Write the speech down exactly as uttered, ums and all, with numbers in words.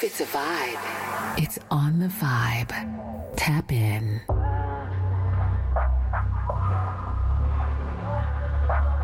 it's a vibe, it's on the vibe. Tap in.